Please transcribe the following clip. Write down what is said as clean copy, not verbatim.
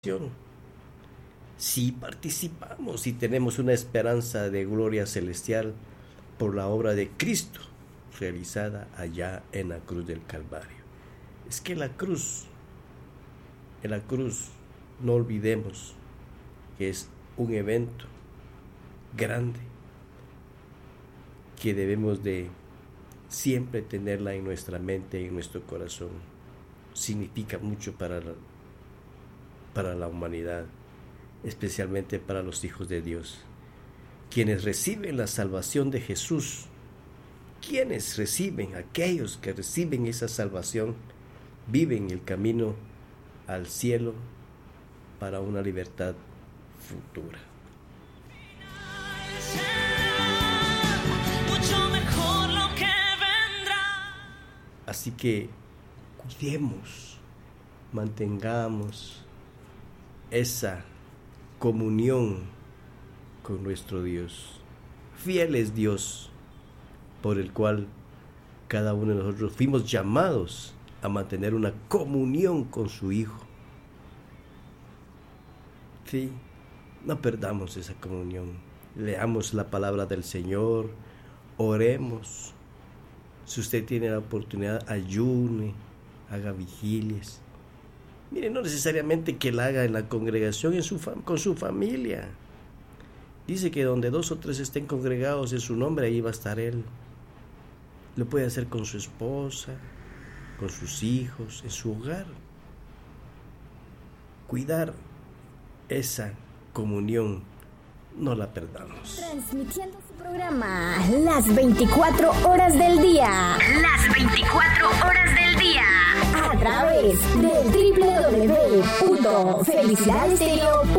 Si participamos y tenemos una esperanza de gloria celestial por la obra de Cristo realizada allá en la cruz del Calvario. Es que en la cruz, no olvidemos que es un evento grande que debemos de siempre tenerla en nuestra mente y en nuestro corazón. Significa mucho para la humanidad, especialmente para los hijos de Dios, quienes reciben la salvación de Jesús. Aquellos que reciben esa salvación, viven el camino al cielo para una libertad futura. Así que cuidemos, mantengamos esa comunión con nuestro Dios. Fiel es Dios, por el cual cada uno de nosotros fuimos llamados a mantener una comunión con su Hijo. Sí, no perdamos esa comunión. Leamos la palabra del Señor, oremos. Si usted tiene la oportunidad, ayune, haga vigilias. Mire, no necesariamente que la haga en la congregación, con su familia. Dice que donde 2 o 3 estén congregados en su nombre, ahí va a estar Él. Lo puede hacer con su esposa, con sus hijos, en su hogar. Cuidar esa comunión, no la perdamos. Transmitiendo su programa las 24 horas del día. Las 24 horas del día. A través del www.felicidadestereo.com.